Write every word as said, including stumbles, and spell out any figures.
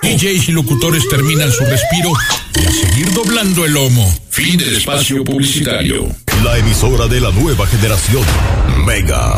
D Js y locutores terminan su respiro y a seguir doblando el lomo. Fin del espacio publicitario. La emisora de la nueva generación. Mega.